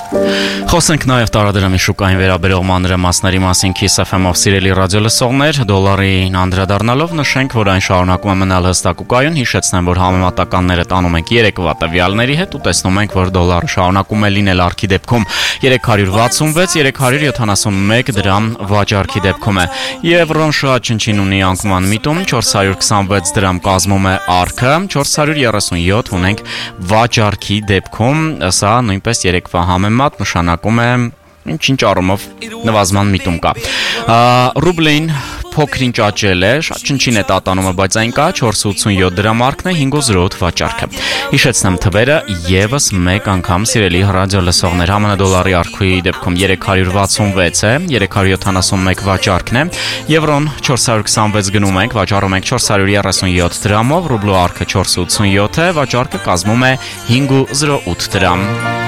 Խոսենք նաև տարադրամի շուկային վերաբերող մանրամասների մասին Kiss FM-ով սիրելի ռադիոլսողներ, դոլարին անդրադառնալով նշենք, որ այն շարունակում է մնալ հստակ ու կայուն, հիշեցնեմ, որ համեմատականները տանում ենք երեկվա տվյալների հետ ու տեսնում ենք, որ դոլարը շարունակում է լինել առքի դեպքում 366-371 դրամ վաճառքի դեպքում է։ Եվրոն շատ չնչին ունի անկման միտում, 426 դրամ կազմում է առքը, 437 ունենք վաճառքի դեպքում, սա նույնպես երեկվա համեմատ նշանակում է ինչ առումով նվազման միտում կա։ Ռուբլին փոքրինչ աճել է, շատ չնչին է տատանումը, բայց այն կա 487 դրամ առքն է, 508 վաճառքը։ Հիշեցնեմ թվերը եւս մեկ անգամ սիրելի ռադիոլսողներ, ԱՄՆ դոլարի առքի դեպքում 366 է, 371 վաճառքն է, եվրոն 426 գնում ենք, վաճառում ենք 437 դրամով, ռուբլու առքը 487 է, վաճառքը կազմում է 508 դրամ։